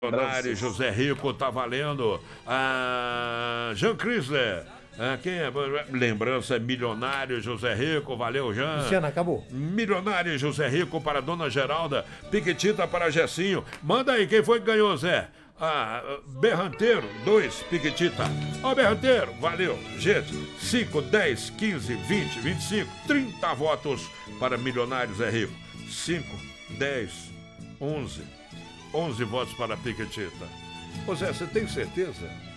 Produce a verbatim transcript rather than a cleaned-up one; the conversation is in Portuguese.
Milionário José Rico tá valendo. Ah, Jean Chrysler. Ah, quem é? Lembrança, Milionário José Rico, valeu, Jean. Luciana, acabou. Milionário José Rico para Dona Geralda, Piquetita para Gessinho. Manda aí, quem foi que ganhou, Zé? Ah, Berranteiro, dois, Piquetita. Ó, Berranteiro, valeu. Gente, cinco, dez, quinze, vinte, vinte e cinco, trinta votos para Milionário José Rico. cinco, dez, onze, onze votos para Piquetita. Ô Zé, você tem certeza?